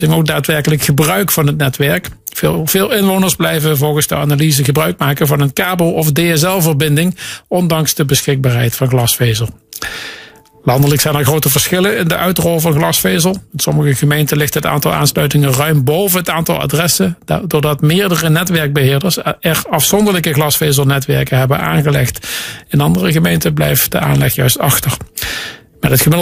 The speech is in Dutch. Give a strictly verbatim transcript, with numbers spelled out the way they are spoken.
ook daadwerkelijk gebruik van het netwerk. Veel, veel inwoners blijven volgens de analyse gebruik maken van een kabel- of D S L-verbinding, ondanks de beschikbaarheid van glasvezel. Landelijk zijn er grote verschillen in de uitrol van glasvezel. In sommige gemeenten ligt het aantal aansluitingen ruim boven het aantal adressen, doordat meerdere netwerkbeheerders er afzonderlijke glasvezelnetwerken hebben aangelegd. In andere gemeenten blijft de aanleg juist achter. Met het gemiddelde